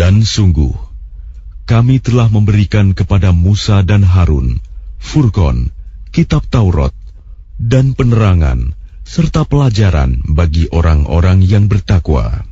Dan sungguh, kami telah memberikan kepada Musa dan Harun Furqan, kitab Taurat, dan penerangan, serta pelajaran bagi orang-orang yang bertakwa.